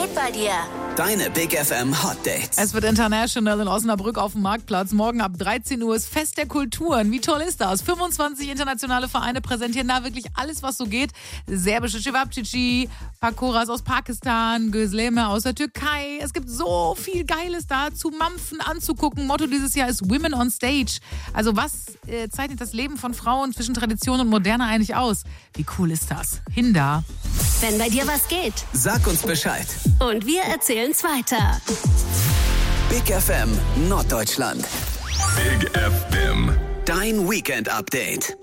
geht bei dir? Deine Big FM Hot Dates. Es wird international in Osnabrück auf dem Marktplatz. Morgen ab 13 Uhr ist Fest der Kulturen. Wie toll ist das? 25 internationale Vereine präsentieren da wirklich alles, was so geht. Serbische Cevapcici, Pakoras aus Pakistan, Gözleme aus der Türkei. Es gibt so viel Geiles da zu mampfen, anzugucken. Motto dieses Jahr ist Women on Stage. Also was zeichnet das Leben von Frauen zwischen Tradition und Moderne eigentlich aus? Wie cool ist das? Hin da. Wenn bei dir was geht. Sag uns Bescheid. Und wir erzählen's weiter. Big FM Norddeutschland. Big FM. Dein Weekend-Update.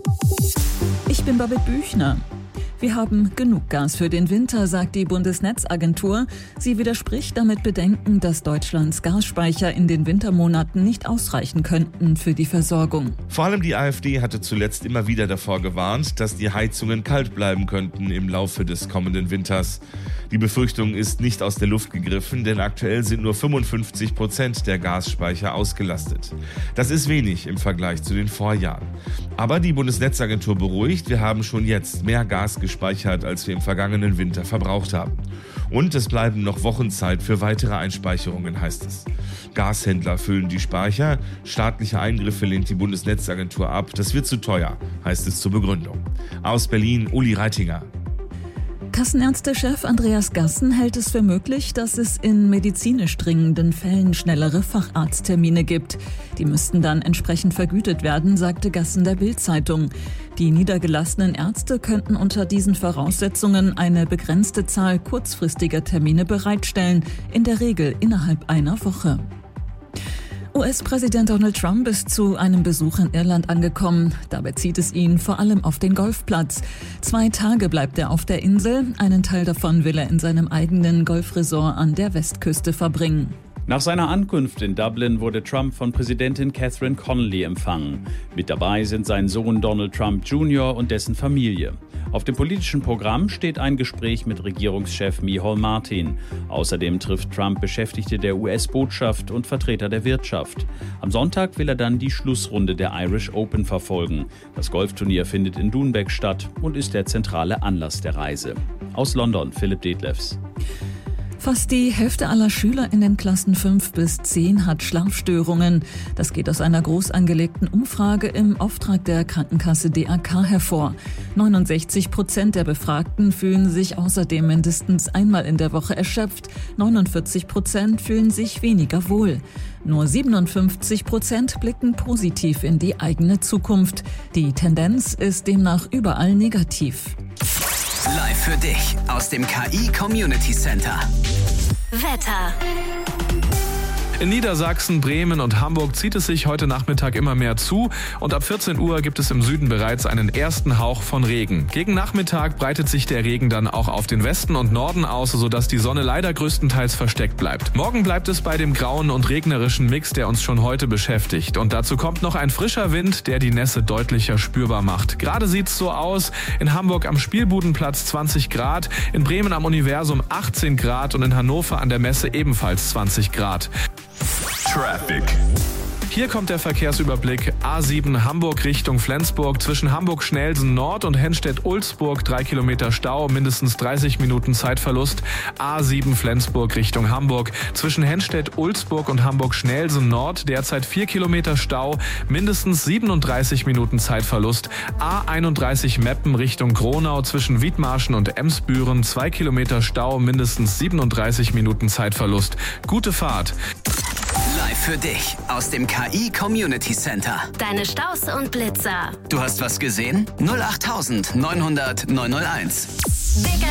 Ich bin Babette Büchner. Wir haben genug Gas für den Winter, sagt die Bundesnetzagentur. Sie widerspricht damit Bedenken, dass Deutschlands Gasspeicher in den Wintermonaten nicht ausreichen könnten für die Versorgung. Vor allem die AfD hatte zuletzt immer wieder davor gewarnt, dass die Heizungen kalt bleiben könnten im Laufe des kommenden Winters. Die Befürchtung ist nicht aus der Luft gegriffen, denn aktuell sind nur 55% der Gasspeicher ausgelastet. Das ist wenig im Vergleich zu den Vorjahren. Aber die Bundesnetzagentur beruhigt, wir haben schon jetzt mehr Gas gespeichert, als wir im vergangenen Winter verbraucht haben. Und es bleiben noch Wochen Zeit für weitere Einspeicherungen, heißt es. Gashändler füllen die Speicher, staatliche Eingriffe lehnt die Bundesnetzagentur ab. Das wird zu teuer, heißt es zur Begründung. Aus Berlin, Uli Reitinger. Kassenärztechef Andreas Gassen hält es für möglich, dass es in medizinisch dringenden Fällen schnellere Facharzttermine gibt. Die müssten dann entsprechend vergütet werden, sagte Gassen der Bild-Zeitung. Die niedergelassenen Ärzte könnten unter diesen Voraussetzungen eine begrenzte Zahl kurzfristiger Termine bereitstellen, in der Regel innerhalb einer Woche. US-Präsident Donald Trump ist zu einem Besuch in Irland angekommen. Dabei zieht es ihn vor allem auf den Golfplatz. 2 Tage bleibt er auf der Insel. Einen Teil davon will er in seinem eigenen Golfresort an der Westküste verbringen. Nach seiner Ankunft in Dublin wurde Trump von Präsidentin Catherine Connolly empfangen. Mit dabei sind sein Sohn Donald Trump Jr. und dessen Familie. Auf dem politischen Programm steht ein Gespräch mit Regierungschef Micheal Martin. Außerdem trifft Trump Beschäftigte der US-Botschaft und Vertreter der Wirtschaft. Am Sonntag will er dann die Schlussrunde der Irish Open verfolgen. Das Golfturnier findet in Doonbeg statt und ist der zentrale Anlass der Reise. Aus London, Philipp Detlefs. Fast die Hälfte aller Schüler in den Klassen 5 bis 10 hat Schlafstörungen. Das geht aus einer groß angelegten Umfrage im Auftrag der Krankenkasse DAK hervor. 69% der Befragten fühlen sich außerdem mindestens einmal in der Woche erschöpft. 49% fühlen sich weniger wohl. Nur 57% blicken positiv in die eigene Zukunft. Die Tendenz ist demnach überall negativ. Live für dich aus dem KI Community Center. Wetter. In Niedersachsen, Bremen und Hamburg zieht es sich heute Nachmittag immer mehr zu und ab 14 Uhr gibt es im Süden bereits einen ersten Hauch von Regen. Gegen Nachmittag breitet sich der Regen dann auch auf den Westen und Norden aus, sodass die Sonne leider größtenteils versteckt bleibt. Morgen bleibt es bei dem grauen und regnerischen Mix, der uns schon heute beschäftigt. Und dazu kommt noch ein frischer Wind, der die Nässe deutlicher spürbar macht. Gerade sieht's so aus: in Hamburg am Spielbudenplatz 20 Grad, in Bremen am Universum 18 Grad und in Hannover an der Messe ebenfalls 20 Grad. Traffic. Hier kommt der Verkehrsüberblick. A7 Hamburg Richtung Flensburg. Zwischen Hamburg-Schnelsen Nord und Henstedt-Ulzburg 3 Kilometer Stau, mindestens 30 Minuten Zeitverlust. A7 Flensburg Richtung Hamburg. Zwischen Henstedt-Ulzburg und Hamburg-Schnelsen Nord derzeit 4 Kilometer Stau, mindestens 37 Minuten Zeitverlust. A31 Meppen Richtung Gronau. Zwischen Wiedmarschen und Emsbüren 2 Kilometer Stau, mindestens 37 Minuten Zeitverlust. Gute Fahrt. Live für dich aus dem KI Community Center. Deine Staus und Blitzer. Du hast was gesehen? 08900 901. Big